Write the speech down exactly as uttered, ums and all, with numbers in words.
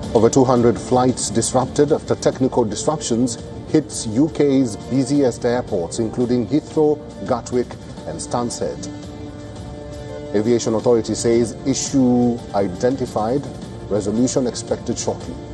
Over two hundred flights disrupted after technical disruptions hits U K's busiest airports, including Heathrow, Gatwick and Stansted. Aviation Authority says issue identified, resolution expected shortly.